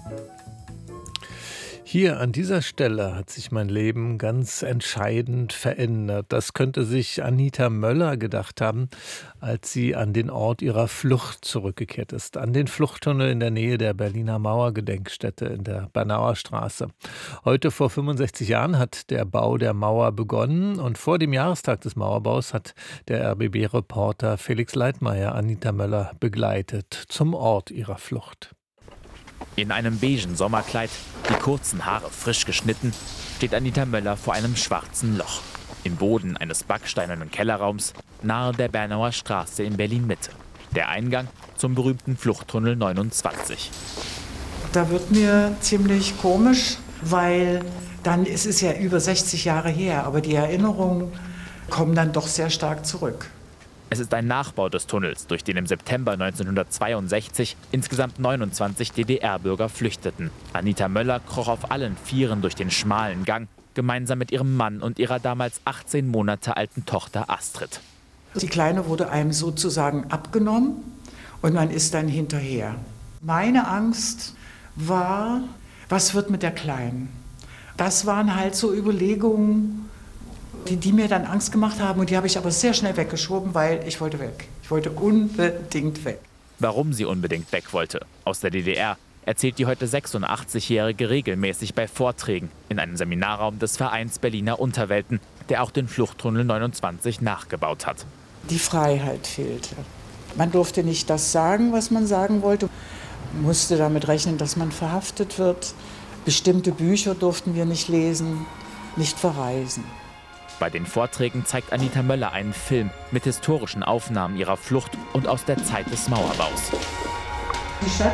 Hier an dieser Stelle hat sich mein Leben ganz entscheidend verändert. Das könnte sich Anita Möller gedacht haben, als sie an den Ort ihrer Flucht zurückgekehrt ist, an den Fluchttunnel in der Nähe der Berliner Mauergedenkstätte in der Bernauer Straße. Heute vor 65 Jahren hat der Bau der Mauer begonnen und vor dem Jahrestag des Mauerbaus hat der RBB-Reporter Felix Leitmayr Anita Möller begleitet zum Ort ihrer Flucht. In einem beigen Sommerkleid, die kurzen Haare frisch geschnitten, steht Anita Möller vor einem schwarzen Loch. Im Boden eines backsteinernen Kellerraums, nahe der Bernauer Straße in Berlin-Mitte. Der Eingang zum berühmten Fluchttunnel 29. Da wird mir ziemlich komisch, weil dann ist es ja über 60 Jahre her, aber die Erinnerungen kommen dann doch sehr stark zurück. Es ist ein Nachbau des Tunnels, durch den im September 1962 insgesamt 29 DDR-Bürger flüchteten. Anita Möller kroch auf allen Vieren durch den schmalen Gang, gemeinsam mit ihrem Mann und ihrer damals 18 Monate alten Tochter Astrid. Die Kleine wurde einem sozusagen abgenommen und man ist dann hinterher. Meine Angst war, was wird mit der Kleinen? Das waren halt so Überlegungen, die mir dann Angst gemacht haben, und die habe ich aber sehr schnell weggeschoben, weil ich wollte weg. Ich wollte unbedingt weg. Warum sie unbedingt weg wollte aus der DDR, erzählt die heute 86-Jährige regelmäßig bei Vorträgen in einem Seminarraum des Vereins Berliner Unterwelten, der auch den Fluchttunnel 29 nachgebaut hat. Die Freiheit fehlte. Man durfte nicht das sagen, was man sagen wollte. Man musste damit rechnen, dass man verhaftet wird. Bestimmte Bücher durften wir nicht lesen, nicht verreisen. Bei den Vorträgen zeigt Anita Möller einen Film mit historischen Aufnahmen ihrer Flucht und aus der Zeit des Mauerbaus. Die Stadt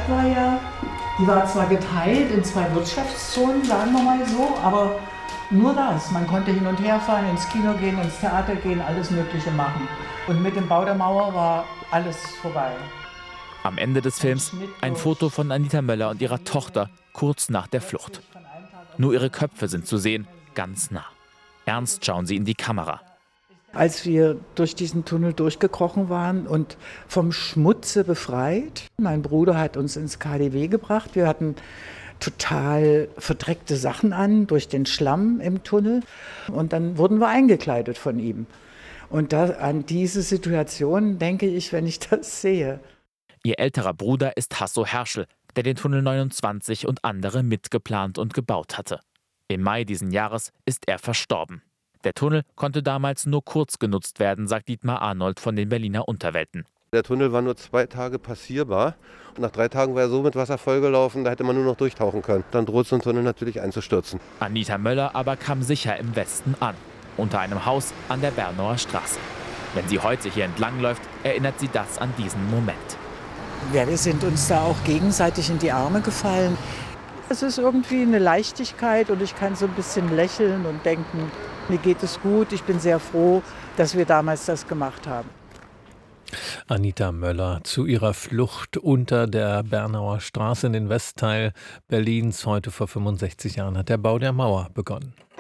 die war zwar geteilt in zwei Wirtschaftszonen, sagen wir mal so, aber nur das. Man konnte hin und her fahren, ins Kino gehen, ins Theater gehen, alles Mögliche machen. Und mit dem Bau der Mauer war alles vorbei. Am Ende des Films ein Foto von Anita Möller und ihrer Tochter kurz nach der Flucht. Nur ihre Köpfe sind zu sehen, ganz nah. Ernst schauen sie in die Kamera. Als wir durch diesen Tunnel durchgekrochen waren und vom Schmutze befreit, mein Bruder hat uns ins KaDeWe gebracht. Wir hatten total verdreckte Sachen an durch den Schlamm im Tunnel. Und dann wurden wir eingekleidet von ihm. Und an diese Situation denke ich, wenn ich das sehe. Ihr älterer Bruder ist Hasso Herschel, der den Tunnel 29 und andere mitgeplant und gebaut hatte. Im Mai diesen Jahres ist er verstorben. Der Tunnel konnte damals nur kurz genutzt werden, sagt Dietmar Arnold von den Berliner Unterwelten. Der Tunnel war nur 2 Tage passierbar. Und nach 3 Tagen war er so mit Wasser vollgelaufen, da hätte man nur noch durchtauchen können. Dann droht so ein Tunnel natürlich einzustürzen. Anita Möller aber kam sicher im Westen an, unter einem Haus an der Bernauer Straße. Wenn sie heute hier entlangläuft, erinnert sie das an diesen Moment. Ja, wir sind uns da auch gegenseitig in die Arme gefallen. Es ist irgendwie eine Leichtigkeit und ich kann so ein bisschen lächeln und denken, mir geht es gut, ich bin sehr froh, dass wir damals das gemacht haben. Anita Möller zu ihrer Flucht unter der Bernauer Straße in den Westteil Berlins. Heute vor 65 Jahren hat der Bau der Mauer begonnen.